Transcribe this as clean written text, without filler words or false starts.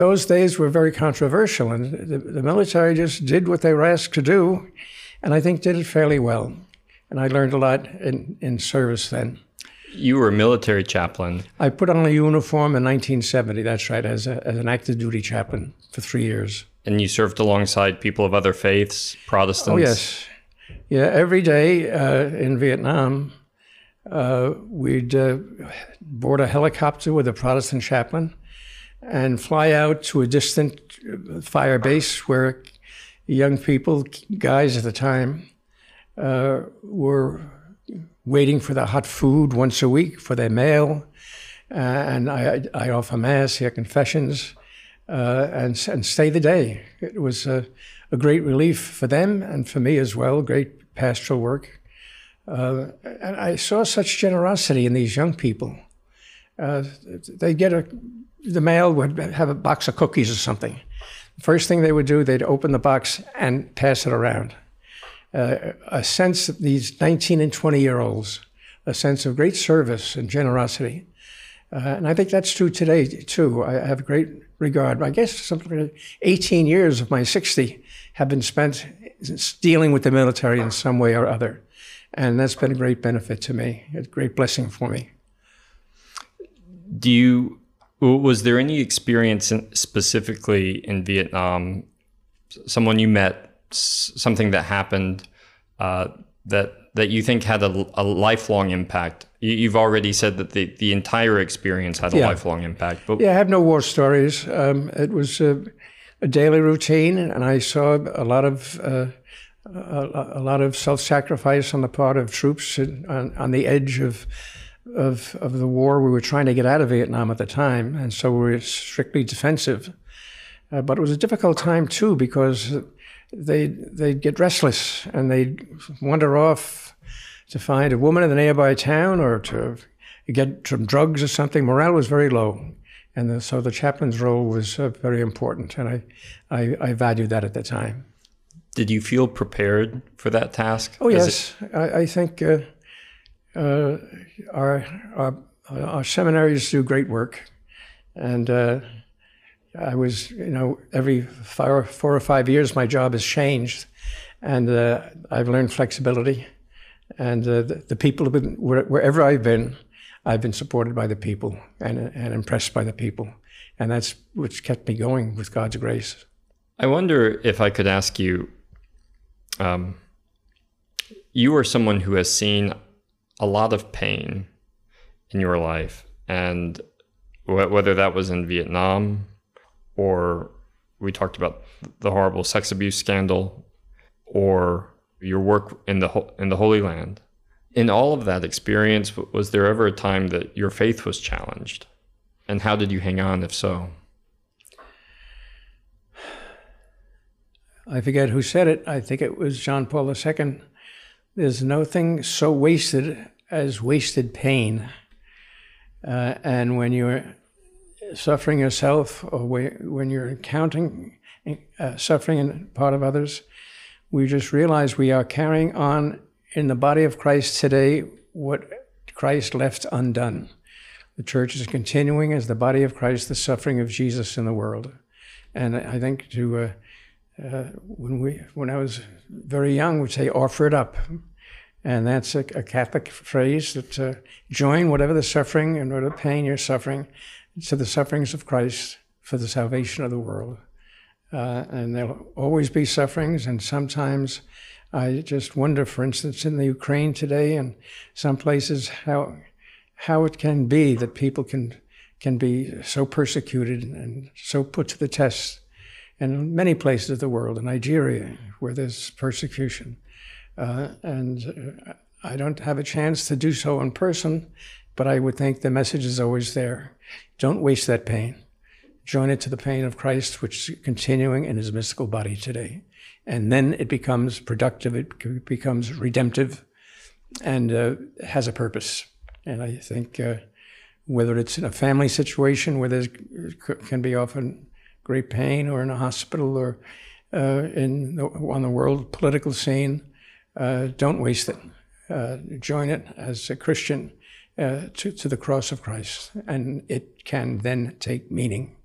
Those days were very controversial, and the military just did what they were asked to do, and I think did it fairly well. And I learned a lot in service then. You were a military chaplain. I put on a uniform in 1970, that's right, as an active duty chaplain for 3 years. And you served alongside people of other faiths, Protestants? Oh, yes. Yeah, every day in Vietnam, we'd board a helicopter with a Protestant chaplain and fly out to a distant fire base where young people, guys at the time, were waiting for the hot food once a week for their meal. And I offer Mass, hear confessions, and stay the day. It was a great relief for them and for me as well, great pastoral work. And I saw such generosity in these young people. They'd get the mail would have a box of cookies or something. First thing they would do, they'd open the box and pass it around. A sense of these 19 and 20-year-olds, a sense of great service and generosity. And I think that's true today, too. I have great regard. I guess something like 18 years of my 60 have been spent dealing with the military in some way or other. And that's been a great benefit to me, a great blessing for me. Was there any experience specifically in Vietnam, someone you met, something that happened that you think had a lifelong impact? You've already said that the entire experience had a lifelong impact. But I have no war stories. It was a daily routine, and I saw a lot of self-sacrifice on the part of troops on the edge of the war. We were trying to get out of Vietnam at the time, and so we were strictly defensive. But it was a difficult time too, because they'd get restless and they'd wander off to find a woman in the nearby town or to get some drugs or something. Morale was very low, and so the chaplain's role was very important, and I valued that at the time. Did you feel prepared for that task? Oh yes, I think our seminaries do great work, and I was, every 4 or 5 years my job has changed, and I've learned flexibility, and the people have been, wherever I've been supported by the people and impressed by the people, and that's what's kept me going with God's grace. I wonder if I could ask you, you are someone who has seen a lot of pain in your life, and whether that was in Vietnam or we talked about the horrible sex abuse scandal or your work in the Holy Land. In all of that experience, was there ever a time that your faith was challenged? And how did you hang on, if so? I forget who said it. I think it was John Paul II. There's nothing so wasted as wasted pain. And when you're suffering yourself, or when you're encountering suffering in part of others, we just realize we are carrying on in the body of Christ today what Christ left undone. The church is continuing as the body of Christ, the suffering of Jesus in the world. And I think when I was very young, we'd say, offer it up. And that's a Catholic phrase that join whatever the suffering and whatever pain you're suffering to the sufferings of Christ for the salvation of the world. And there'll always be sufferings, and sometimes I just wonder, for instance, in the Ukraine today and some places, how it can be that people can be so persecuted and so put to the test. And in many places of the world, in Nigeria, where there's persecution. And I don't have a chance to do so in person, but I would think the message is always there. Don't waste that pain. Join it to the pain of Christ, which is continuing in his mystical body today. And then it becomes productive, it becomes redemptive, and has a purpose. And I think whether it's in a family situation where there can be often great pain, or in a hospital, or on the world political scene, don't waste it. Join it as a Christian to the cross of Christ, and it can then take meaning.